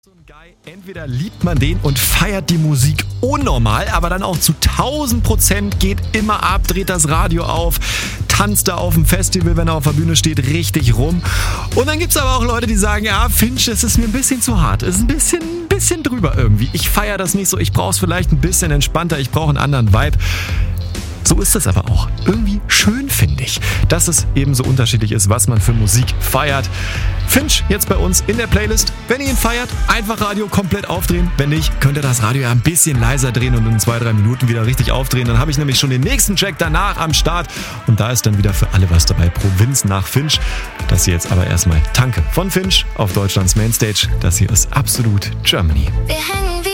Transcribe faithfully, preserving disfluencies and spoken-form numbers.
So ein Guy, entweder liebt man den und feiert die Musik unnormal, aber dann auch zu tausend Prozent, geht immer ab, dreht das Radio auf, tanzt da auf dem Festival, wenn er auf der Bühne steht, richtig rum. Und dann gibt es aber auch Leute, die sagen, ja, Finch, das ist mir ein bisschen zu hart, ist ein bisschen, ein bisschen drüber irgendwie. Ich feiere das nicht so, ich brauche es vielleicht ein bisschen entspannter, ich brauche einen anderen Vibe. So ist es aber auch. Irgendwie schön, finde ich, dass es eben so unterschiedlich ist, was man für Musik feiert. Finch jetzt bei uns in der Playlist. Wenn ihr ihn feiert, einfach Radio komplett aufdrehen. Wenn nicht, könnt ihr das Radio ja ein bisschen leiser drehen und in zwei, drei Minuten wieder richtig aufdrehen. Dann habe ich nämlich schon den nächsten Track danach am Start. Und da ist dann wieder für alle was dabei. Provinz nach Finch. Das hier jetzt aber erstmal Tanke von Finch auf Deutschlands Mainstage. Das hier ist absolut Germany. Wir hängen